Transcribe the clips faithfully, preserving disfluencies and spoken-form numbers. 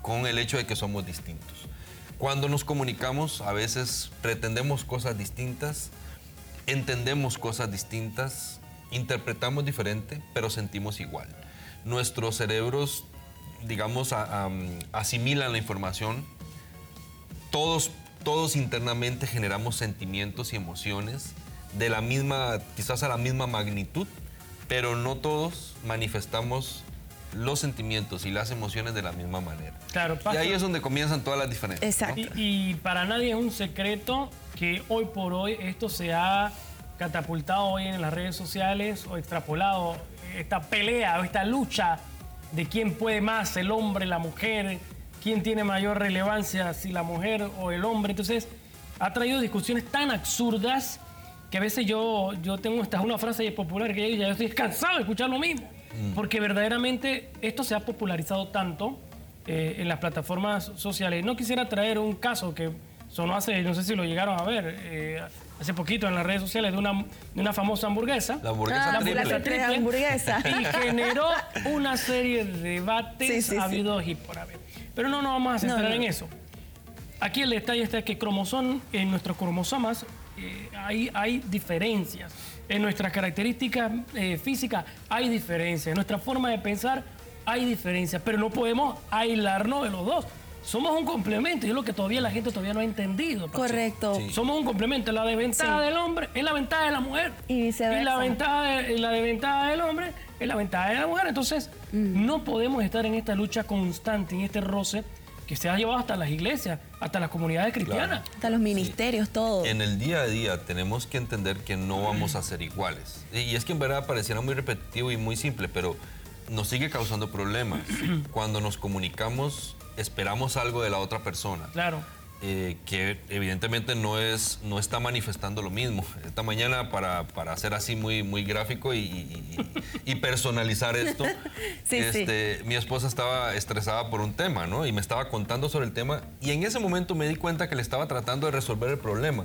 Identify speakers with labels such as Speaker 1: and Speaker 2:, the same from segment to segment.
Speaker 1: con el hecho de que somos distintos. Cuando nos comunicamos, a veces pretendemos cosas distintas, entendemos cosas distintas, interpretamos diferente, pero sentimos igual. Nuestros cerebros, digamos, a, a, asimilan la información. Todos, todos internamente generamos sentimientos y emociones de la misma, quizás a la misma magnitud, pero no todos manifestamos los sentimientos y las emociones de la misma manera.
Speaker 2: Claro, Pastor.
Speaker 1: Y ahí es donde comienzan todas las diferencias.
Speaker 3: Exacto.
Speaker 1: ¿no?
Speaker 2: Y, y para nadie es un secreto que hoy por hoy esto se ha catapultado hoy en las redes sociales o extrapolado, esta pelea o esta lucha de quién puede más, el hombre, la mujer, quién tiene mayor relevancia, si la mujer o el hombre. Entonces, ha traído discusiones tan absurdas que a veces yo, yo tengo esta una frase popular que ya yo estoy cansado de escuchar lo mismo. Mm. Porque verdaderamente esto se ha popularizado tanto eh, en las plataformas sociales. No quisiera traer un caso que sonó hace, no sé si lo llegaron a ver, eh, hace poquito en las redes sociales de una, de una famosa hamburguesa.
Speaker 1: La hamburguesa
Speaker 3: Ah,
Speaker 1: triple.
Speaker 3: la triple hamburguesa.
Speaker 2: Y generó una serie de debates
Speaker 3: Sí, sí, sí.
Speaker 2: habidos y por haber. Pero no nos vamos a centrar
Speaker 3: No, no.
Speaker 2: en eso. Aquí el detalle está que cromosón, en nuestros cromosomas eh, hay, hay diferencias. En nuestras características eh, físicas hay diferencias. En nuestra forma de pensar hay diferencias. Pero no podemos aislarnos de los dos. Somos un complemento y es lo que todavía la gente todavía no ha entendido. Pachi.
Speaker 3: Correcto.
Speaker 1: Sí.
Speaker 2: Somos un complemento. La desventaja
Speaker 3: Sí.
Speaker 2: del hombre es la ventaja de la mujer.
Speaker 3: Y viceversa.
Speaker 2: Y la ventaja de, y la desventaja del hombre es la ventaja de la mujer. Entonces,
Speaker 3: Mm.
Speaker 2: no podemos estar en esta lucha constante, en este roce que se ha llevado hasta las iglesias, hasta las comunidades cristianas.
Speaker 3: Hasta los ministerios, todo.
Speaker 1: En el día a día tenemos que entender que no vamos a ser iguales. Y es que en verdad pareciera muy repetitivo y muy simple, pero nos sigue causando problemas. Cuando nos comunicamos, esperamos algo de la otra persona.
Speaker 2: Claro.
Speaker 1: Eh, que evidentemente no, es, no está manifestando lo mismo. Esta mañana, para, para hacer así muy, muy gráfico y, y, y personalizar esto,
Speaker 3: Sí,
Speaker 1: este, mi esposa estaba estresada por un tema, ¿no? Y me estaba contando sobre el tema y en ese momento me di cuenta que le estaba tratando de resolver el problema.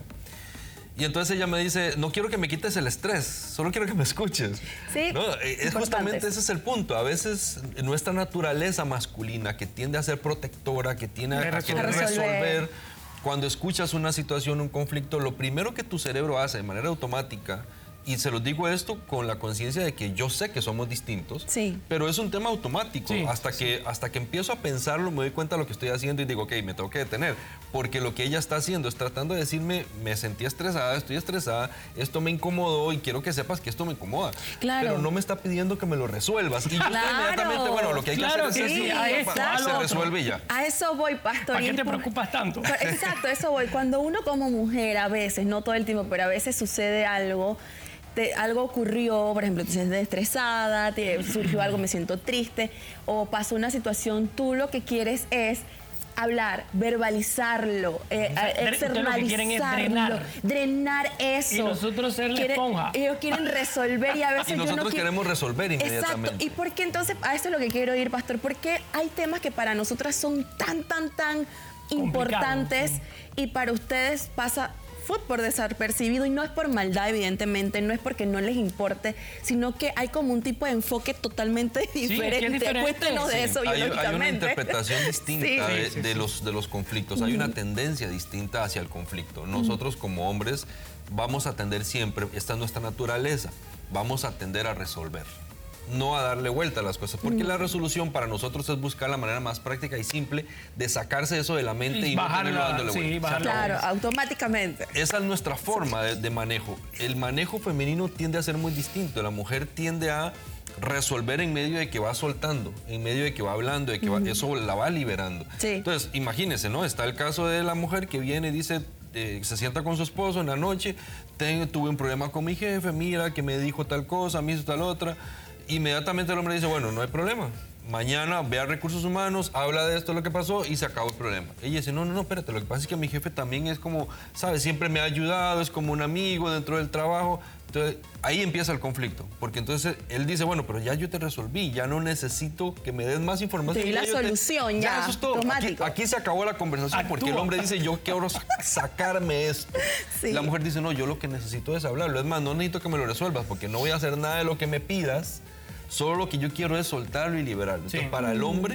Speaker 1: Y entonces ella me dice, no quiero que me quites el estrés, solo quiero que me escuches.
Speaker 3: Sí,
Speaker 1: ¿no? Es
Speaker 3: importante.
Speaker 1: justamente ese es el punto. A veces nuestra naturaleza masculina, que tiende a ser protectora, que tiende a, a querer
Speaker 3: resolver.
Speaker 1: resolver, cuando escuchas una situación, un conflicto, lo primero que tu cerebro hace de manera automática, y se los digo esto con la conciencia de que yo sé que somos distintos,
Speaker 3: Sí.
Speaker 1: pero es un tema automático.
Speaker 2: Sí,
Speaker 1: hasta, que, hasta que empiezo a pensarlo, me doy cuenta de lo que estoy haciendo y digo, ok, me tengo que detener. Porque lo que ella está haciendo es tratando de decirme, me sentí estresada, estoy estresada, esto me incomodó y quiero que sepas que esto me incomoda.
Speaker 3: Claro.
Speaker 1: Pero no me está pidiendo que me lo resuelvas. Y yo estoy
Speaker 3: Claro.
Speaker 1: inmediatamente, bueno, lo que hay
Speaker 2: Claro
Speaker 1: que hacer
Speaker 2: que
Speaker 1: es
Speaker 2: sí,
Speaker 1: eso,
Speaker 2: a
Speaker 1: y
Speaker 2: eso,
Speaker 1: pa-
Speaker 2: a
Speaker 1: se
Speaker 2: lo
Speaker 1: resuelve y ya.
Speaker 3: A eso voy, Pastor.
Speaker 2: ¿Para qué
Speaker 3: y
Speaker 2: te
Speaker 3: por-
Speaker 2: preocupas tanto?
Speaker 3: Exacto, eso voy. Cuando uno como mujer, a veces, no todo el tiempo, pero a veces sucede algo, te- algo ocurrió, por ejemplo, te sientes estresada, te surgió algo, me siento triste, o pasó una situación, tú lo que quieres es hablar, verbalizarlo, eh,
Speaker 2: Dre- ustedes lo que quieren es
Speaker 3: externalizarlo,
Speaker 2: drenar.
Speaker 3: drenar eso.
Speaker 2: Y nosotros ser la
Speaker 3: Quieren-
Speaker 2: esponja.
Speaker 3: Ellos quieren resolver y a veces
Speaker 1: Y
Speaker 3: yo no
Speaker 1: nosotros
Speaker 3: quiero-
Speaker 1: queremos resolver inmediatamente.
Speaker 3: Exacto. ¿Y por qué entonces, a eso es lo que quiero ir, Pastor? Porque hay temas que para nosotras son tan, tan, tan importantes
Speaker 2: sí.
Speaker 3: y para ustedes pasa fue por desapercibido y no es por maldad, evidentemente, no es porque no les importe, sino que hay como un tipo de enfoque totalmente
Speaker 2: es que es
Speaker 3: diferente.
Speaker 2: diferente.
Speaker 3: Cuéntenos de
Speaker 2: Sí.
Speaker 3: eso,
Speaker 1: Hay, hay una
Speaker 3: biológicamente.
Speaker 1: interpretación distinta
Speaker 3: Sí.
Speaker 1: de,
Speaker 2: Sí, sí,
Speaker 1: de
Speaker 2: sí.
Speaker 1: Los, de los conflictos. Hay una tendencia distinta hacia el conflicto. Nosotros como hombres vamos a tender siempre, esta es nuestra naturaleza, vamos a tender a resolver, no a darle vuelta a las cosas, porque la resolución para nosotros es buscar la manera más práctica y simple de sacarse eso de la mente y, no
Speaker 2: bajarla,
Speaker 1: tenerlo dándole
Speaker 2: sí,
Speaker 1: vuelta.
Speaker 2: bajarla.
Speaker 3: Claro, automáticamente.
Speaker 1: Esa es nuestra forma de, de manejo. El manejo femenino tiende a ser muy distinto. La mujer tiende a resolver en medio de que va soltando, en medio de que va hablando, de que va- eso la va liberando.
Speaker 3: Sí.
Speaker 1: Entonces, imagínense, ¿no? Está el caso de la mujer que viene y dice, eh, se sienta con su esposo en la noche, "Ten- tuve un problema con mi jefe, mira que me dijo tal cosa, me hizo tal otra. Inmediatamente el hombre dice, bueno, no hay problema. Mañana ve a Recursos Humanos, habla de esto, lo que pasó y se acabó el problema. Ella dice, no, no, no, espérate, lo que pasa es que mi jefe también es como, ¿sabes? Siempre me ha ayudado, es como un amigo dentro del trabajo. Entonces, ahí empieza el conflicto, porque entonces él dice, bueno, pero ya yo te resolví, ya no necesito que me des más información.
Speaker 3: Te di la
Speaker 1: Ya yo te-
Speaker 3: solución, ya,
Speaker 1: eso es todo. Aquí,
Speaker 3: automático.
Speaker 1: aquí se acabó la conversación, porque el
Speaker 2: Actúa.
Speaker 1: hombre dice, yo quiero sa- sacarme esto.
Speaker 3: Sí.
Speaker 1: La mujer dice, no, yo lo que necesito es hablarlo. Es más, no necesito que me lo resuelvas, porque no voy a hacer nada de lo que me pidas. Solo lo que yo quiero es soltarlo y liberarlo. Entonces,
Speaker 2: Sí.
Speaker 1: para el hombre,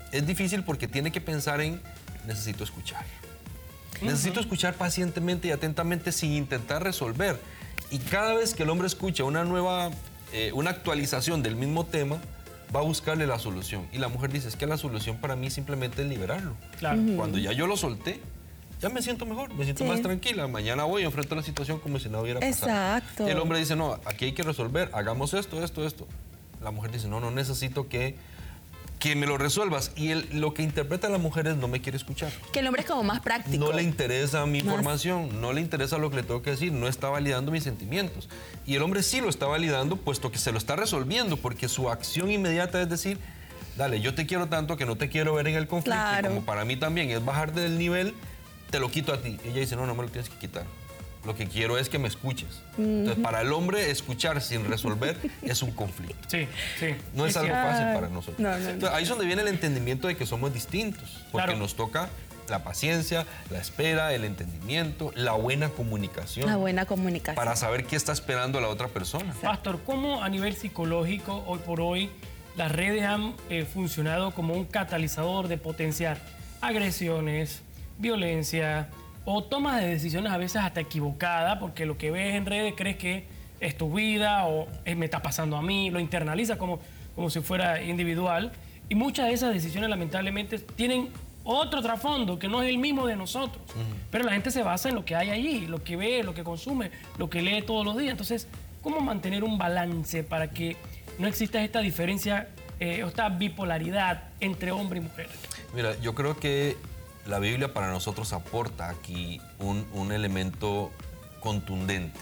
Speaker 1: es difícil porque tiene que pensar en necesito escuchar. Necesito escuchar pacientemente y atentamente sin intentar resolver. Y cada vez que el hombre escucha una nueva, eh, una actualización del mismo tema, va a buscarle la solución. Y la mujer dice, es que la solución para mí simplemente es liberarlo.
Speaker 2: Claro.
Speaker 1: Cuando ya yo lo solté, ya me siento mejor, me siento
Speaker 3: Sí.
Speaker 1: más tranquila. Mañana voy y enfrento la situación como si no hubiera pasado.
Speaker 3: Exacto.
Speaker 1: El hombre dice, no, aquí hay que resolver, hagamos esto, esto, esto. La mujer dice, no, no necesito que, que me lo resuelvas. Y él, lo que interpreta la mujer es, no me quiere escuchar.
Speaker 3: Que el hombre es como más práctico.
Speaker 1: No le interesa mi
Speaker 3: Más.
Speaker 1: información, no le interesa lo que le tengo que decir, no está validando mis sentimientos. Y el hombre sí lo está validando, puesto que se lo está resolviendo, porque su acción inmediata es decir, dale, yo te quiero tanto que no te quiero ver en el conflicto.
Speaker 3: Claro.
Speaker 1: Y como para mí también es bajar del nivel, te lo quito a ti. Ella dice, no, no me lo tienes que quitar. Lo que quiero es que me escuches. Entonces, para el hombre, escuchar sin resolver es un conflicto.
Speaker 2: Sí, sí.
Speaker 1: No es algo
Speaker 2: cierto.
Speaker 1: fácil para nosotros.
Speaker 3: No, no, no.
Speaker 1: Entonces, ahí es donde viene el entendimiento de que somos distintos, porque
Speaker 2: Claro.
Speaker 1: nos toca la paciencia, la espera, el entendimiento, la buena comunicación,
Speaker 3: La buena comunicación.
Speaker 1: para saber qué está esperando la otra persona.
Speaker 2: Pastor, ¿cómo a nivel psicológico hoy por hoy las redes han eh, funcionado como un catalizador de potenciar agresiones, violencia o tomas de decisiones a veces hasta equivocadas, porque lo que ves en redes crees que es tu vida o eh, me está pasando a mí, lo internalizas como, como si fuera individual, y muchas de esas decisiones lamentablemente tienen otro trasfondo que no es el mismo de nosotros, pero la gente se basa en lo que hay allí, lo que ve, lo que consume, lo que lee todos los días. Entonces, ¿cómo mantener un balance para que no exista esta diferencia eh, o esta bipolaridad entre hombre y mujer?
Speaker 1: Mira, yo creo que la Biblia para nosotros aporta aquí un, un elemento contundente.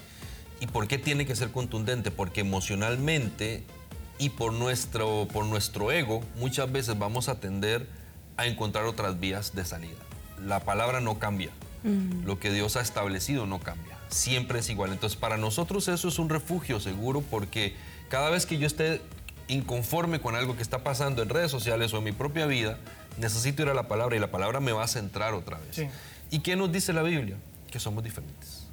Speaker 1: ¿Y por qué tiene que ser contundente? Porque emocionalmente y por nuestro, por nuestro ego muchas veces vamos a tender a encontrar otras vías de salida. La palabra no cambia. Lo que Dios ha establecido no cambia. Siempre es igual. Entonces, para nosotros eso es un refugio seguro, porque cada vez que yo esté inconforme con algo que está pasando en redes sociales o en mi propia vida, necesito ir a la palabra y la palabra me va a centrar otra vez.
Speaker 2: Sí.
Speaker 1: ¿Y qué nos dice la Biblia? Que somos diferentes,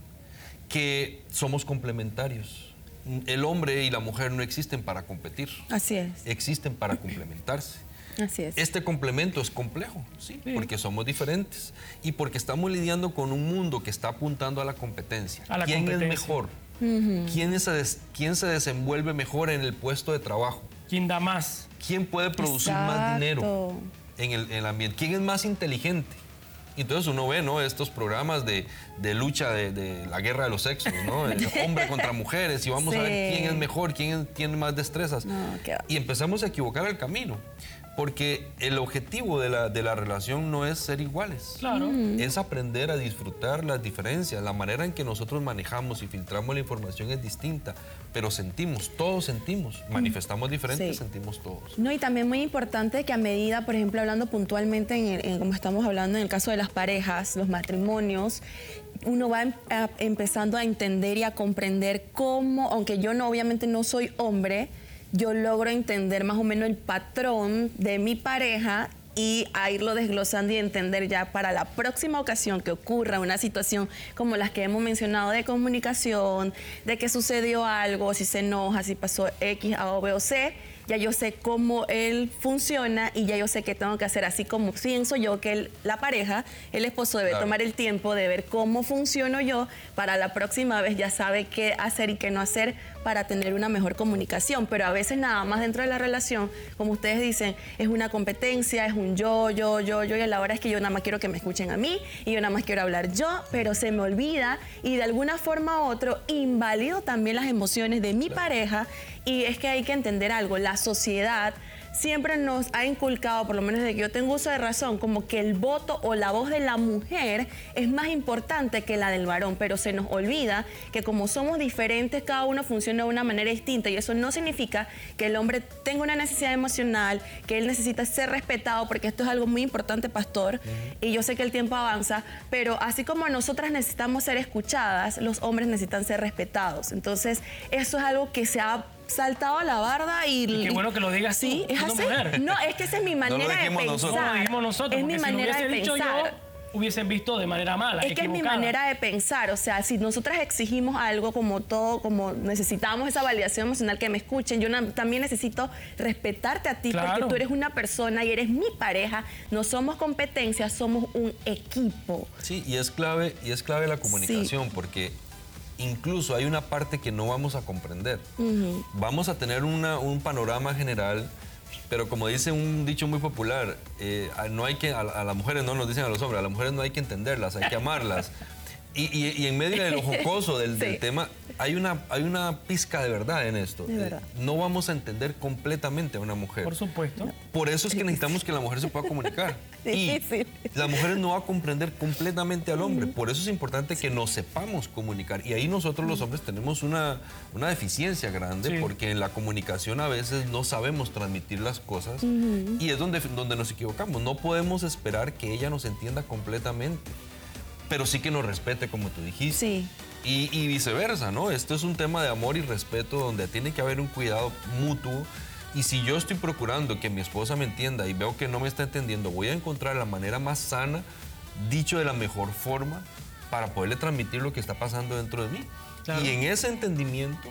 Speaker 1: que somos complementarios. El hombre y la mujer no existen para competir,
Speaker 3: Así es.
Speaker 1: existen para complementarse.
Speaker 3: Así es.
Speaker 1: Este complemento es complejo, ¿sí?
Speaker 2: Sí.
Speaker 1: Porque somos diferentes y porque estamos lidiando con un mundo que está apuntando a la competencia.
Speaker 2: A la
Speaker 1: ¿Quién
Speaker 2: competencia.
Speaker 1: es mejor? ¿Quién, se des- ¿Quién se desenvuelve mejor en el puesto de trabajo?
Speaker 2: ¿Quién da más?
Speaker 1: ¿Quién puede producir más
Speaker 3: Exacto.
Speaker 1: dinero en el, en el ambiente? ¿Quién es más inteligente? Entonces uno ve, ¿no?, estos programas de, de lucha de, de la guerra de los sexos, ¿no? El hombre contra mujeres, y vamos a ver
Speaker 3: Sí.
Speaker 1: quién es mejor, quién tiene más destrezas.
Speaker 3: No, qué va.
Speaker 1: Y empezamos a equivocar el camino, porque el objetivo de la, de la relación no es ser iguales.
Speaker 2: Claro.
Speaker 1: Es aprender a disfrutar las diferencias. La manera en que nosotros manejamos y filtramos la información es distinta, pero sentimos, todos sentimos, manifestamos diferentes,
Speaker 3: Sí.
Speaker 1: sentimos todos.
Speaker 3: No, y también muy importante que a medida, por ejemplo, hablando puntualmente, en, el- en como estamos hablando en el caso de las parejas, los matrimonios, uno va em- a- empezando a entender y a comprender cómo, aunque yo no, obviamente no soy hombre, yo logro entender más o menos el patrón de mi pareja y a irlo desglosando y entender ya para la próxima ocasión que ocurra una situación como las que hemos mencionado de comunicación, de que sucedió algo, si se enoja, si pasó X, A o B o C, ya yo sé cómo él funciona y ya yo sé qué tengo que hacer, así como pienso yo que él- la pareja, el esposo debe
Speaker 1: Claro.
Speaker 3: tomar el tiempo de ver cómo funciono yo para la próxima vez ya sabe qué hacer y qué no hacer para tener una mejor comunicación, pero a veces nada más dentro de la relación, como ustedes dicen, es una competencia, es un yo, yo, yo, yo, y a la hora es que yo nada más quiero que me escuchen a mí y yo nada más quiero hablar yo, pero se me olvida y de alguna forma u otro invalido también las emociones de mi pareja, y es que hay que entender algo, la sociedad siempre nos ha inculcado, por lo menos desde que yo tengo uso de razón, como que el voto o la voz de la mujer es más importante que la del varón, pero se nos olvida que como somos diferentes, cada uno funciona de una manera distinta, y eso no significa que el hombre tenga una necesidad emocional, que él necesita ser respetado, porque esto es algo muy importante, pastor, y yo sé que el tiempo avanza, pero así como nosotras necesitamos ser escuchadas, los hombres necesitan ser respetados. Entonces, eso es algo que se ha saltado a la barda y...
Speaker 2: Y qué bueno que lo digas
Speaker 3: Sí,
Speaker 2: tú,
Speaker 3: es
Speaker 2: siendo
Speaker 3: así.
Speaker 2: mujer.
Speaker 3: No, es que esa es mi
Speaker 1: lo
Speaker 3: manera de
Speaker 1: dijimos
Speaker 3: pensar.
Speaker 1: nosotros.
Speaker 2: No lo dijimos nosotros,
Speaker 3: Es mi
Speaker 2: porque si lo
Speaker 3: manera de
Speaker 2: hubiese dicho yo,
Speaker 3: pensar.
Speaker 2: hubiesen visto de manera mala,
Speaker 3: Es que es mi
Speaker 2: equivocada.
Speaker 3: manera de pensar, o sea, si nosotras exigimos algo como todo, como necesitamos esa validación emocional, que me escuchen, yo na- también necesito respetarte a ti,
Speaker 2: Claro.
Speaker 3: porque tú eres una persona y eres mi pareja, no somos competencia, somos un equipo.
Speaker 1: Sí, y es clave, y es clave la comunicación, porque incluso hay una parte que no vamos a comprender. Vamos a tener una- un panorama general, pero como dice un dicho muy popular, eh, no hay que, a, a las mujeres no nos dicen a los hombres, a las mujeres no hay que entenderlas, hay que amarlas. Y, y- y en medio de lo jocoso del, del
Speaker 3: Sí.
Speaker 1: tema, hay una, hay una pizca de verdad en esto.
Speaker 3: De verdad.
Speaker 1: Eh, no vamos a entender completamente a una mujer.
Speaker 2: Por supuesto.
Speaker 1: Por eso es que necesitamos que la mujer se pueda comunicar. Y
Speaker 3: Difícil.
Speaker 1: la mujer no va a comprender completamente al hombre. Por eso es importante que nos sepamos comunicar. Y ahí nosotros los hombres tenemos una, una deficiencia grande,
Speaker 2: Sí.
Speaker 1: porque en la comunicación a veces no sabemos transmitir las cosas y es donde, donde nos equivocamos. No podemos esperar que ella nos entienda completamente, pero sí que nos respete, como tú dijiste.
Speaker 3: Sí.
Speaker 1: Y, y viceversa, ¿no? Esto es un tema de amor y respeto donde tiene que haber un cuidado mutuo. Y si yo estoy procurando que mi esposa me entienda y veo que no me está entendiendo, voy a encontrar la manera más sana, dicho de la mejor forma, para poderle transmitir lo que está pasando dentro de mí.
Speaker 2: Claro.
Speaker 1: Y en ese entendimiento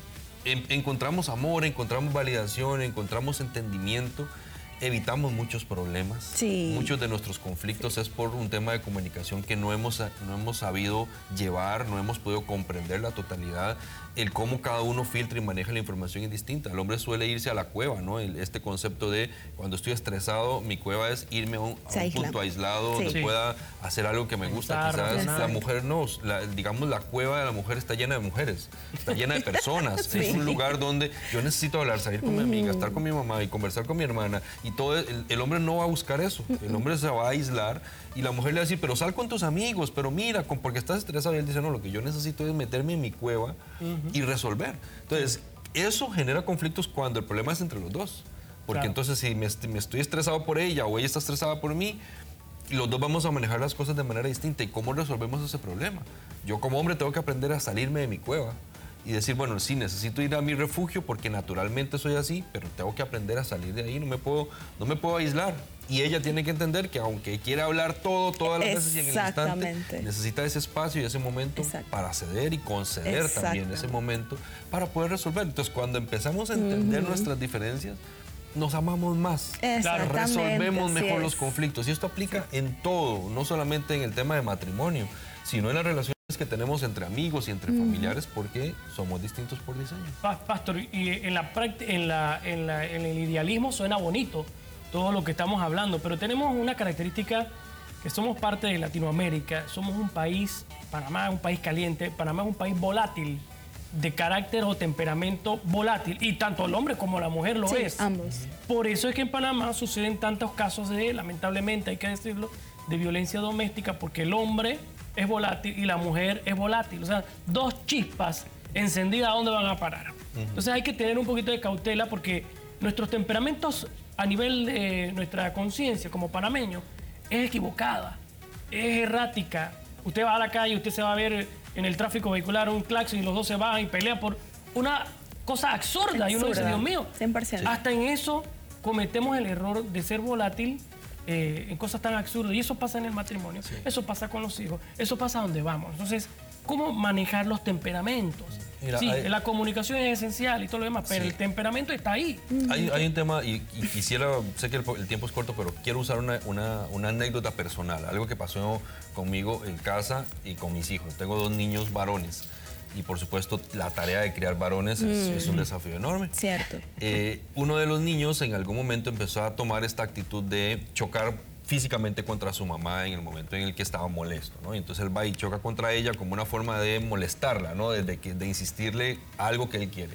Speaker 1: en- encontramos amor, encontramos validación, encontramos entendimiento, evitamos muchos problemas.
Speaker 3: Sí.
Speaker 1: Muchos de nuestros conflictos es por un tema de comunicación que no hemos, no hemos sabido llevar, no hemos podido comprender la totalidad. El cómo cada uno filtra y maneja la información es distinta. El hombre suele irse a la cueva, ¿no? El- este concepto de cuando estoy estresado, mi cueva es irme a un, a
Speaker 3: Se
Speaker 1: un
Speaker 3: aísla.
Speaker 1: punto aislado
Speaker 3: Sí.
Speaker 1: donde
Speaker 2: Sí.
Speaker 1: pueda hacer algo que me gusta.
Speaker 2: Pensar,
Speaker 1: Quizás
Speaker 2: razonar.
Speaker 1: la mujer no, la- digamos la cueva de la mujer está llena de mujeres, está llena de personas.
Speaker 3: Sí.
Speaker 1: Es un lugar donde yo necesito hablar, salir con mi amiga, estar con mi mamá y conversar con mi hermana. Y todo el, el hombre no va a buscar eso. El hombre se va a aislar y la mujer le va a decir, pero sal con tus amigos, pero mira, con- porque estás estresado. Y él dice, no, lo que yo necesito es meterme en mi cueva y resolver. Entonces, eso genera conflictos cuando el problema es entre los dos. Porque
Speaker 2: Claro.
Speaker 1: entonces si me, est- me estoy estresado por ella o ella está estresada por mí, los dos vamos a manejar las cosas de manera distinta. ¿Y cómo resolvemos ese problema? Yo como hombre tengo que aprender a salirme de mi cueva y decir, bueno, sí, necesito ir a mi refugio porque naturalmente soy así, pero tengo que aprender a salir de ahí, no me puedo, no me puedo aislar. Y ella tiene que entender que aunque quiera hablar todo, todas las veces y en el instante,
Speaker 3: Exactamente.
Speaker 1: necesita ese espacio y ese momento
Speaker 3: Exacto.
Speaker 1: para ceder y conceder también
Speaker 3: Exacto.
Speaker 1: ese momento para poder resolver. Entonces, cuando empezamos a entender nuestras diferencias, nos amamos más.
Speaker 3: Exactamente,
Speaker 1: Resolvemos
Speaker 3: así
Speaker 1: mejor
Speaker 3: es.
Speaker 1: los conflictos. Y esto aplica en todo, no solamente en el tema de matrimonio, sino en las relaciones que tenemos entre amigos y entre familiares, porque somos distintos por diseño.
Speaker 2: Pa- Pastor, y en, la práct- en, la, en, la- en el idealismo suena bonito todo lo que estamos hablando, pero tenemos una característica que somos parte de Latinoamérica, somos un país, Panamá es un país caliente, Panamá es un país volátil, de carácter o temperamento volátil, y tanto el hombre como la mujer lo
Speaker 3: Sí,
Speaker 2: es.
Speaker 3: ambos.
Speaker 2: Por eso es que en Panamá suceden tantos casos de, lamentablemente hay que decirlo, de violencia doméstica, porque el hombre es volátil y la mujer es volátil. O sea, dos chispas encendidas, ¿a dónde van a parar? Entonces hay que tener un poquito de cautela porque nuestros temperamentos a nivel de nuestra conciencia como panameños es equivocada, es errática. Usted va a la calle, usted se va a ver en el tráfico vehicular un claxon y los dos se bajan y pelean por una cosa absurda. Y uno dice,
Speaker 3: Absurda,
Speaker 2: Dios mío,
Speaker 3: cien por ciento.
Speaker 2: hasta en eso cometemos el error de ser volátil eh, en cosas tan absurdas. Y eso pasa en el matrimonio, eso pasa con los hijos, eso pasa donde vamos. Entonces, ¿cómo manejar los temperamentos?
Speaker 1: Mira,
Speaker 2: sí,
Speaker 1: hay-
Speaker 2: la comunicación es esencial y todo lo demás, pero
Speaker 1: Sí.
Speaker 2: el temperamento está ahí.
Speaker 1: Hay, hay un tema, y, y quisiera, sé que el, el tiempo es corto, pero quiero usar una, una- una anécdota personal, algo que pasó conmigo en casa y con mis hijos. Tengo dos niños varones y por supuesto la tarea de criar varones es, es un desafío enorme.
Speaker 3: Cierto.
Speaker 1: Eh, uno de los niños en algún momento empezó a tomar esta actitud de chocar físicamente contra su mamá en el momento en el que estaba molesto, ¿no? Y entonces él va y choca contra ella como una forma de molestarla, ¿no? De, que, de insistirle algo que él quiere.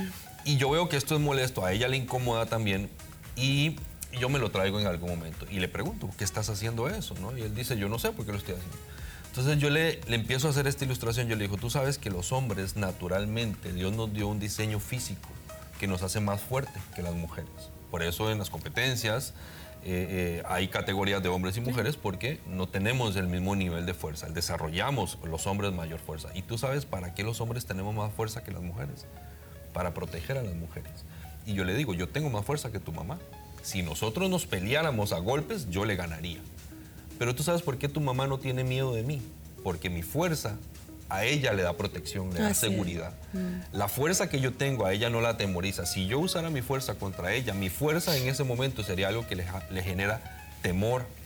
Speaker 1: Y yo veo que esto es molesto, a ella le incomoda también y yo me lo traigo en algún momento y le pregunto, ¿qué estás haciendo eso? ¿No? Y él dice, yo no sé por qué lo estoy haciendo. Entonces yo le, le empiezo a hacer esta ilustración, yo le digo, tú sabes que los hombres naturalmente, Dios nos dio un diseño físico que nos hace más fuerte que las mujeres. Por eso en las competencias eh, eh, hay categorías de hombres y mujeres porque no tenemos el mismo nivel de fuerza. Desarrollamos los hombres mayor fuerza. ¿Y tú sabes para qué los hombres tenemos más fuerza que las mujeres? Para proteger a las mujeres. Y yo le digo, yo tengo más fuerza que tu mamá. Si nosotros nos peleáramos a golpes, yo le ganaría. Pero tú sabes por qué tu mamá no tiene miedo de mí. Porque mi fuerza a ella le da protección, le da
Speaker 3: Así es.
Speaker 1: seguridad. La fuerza que yo tengo a ella no la atemoriza. Si yo usara mi fuerza contra ella, mi fuerza en ese momento sería algo que le, ja- le genera temor,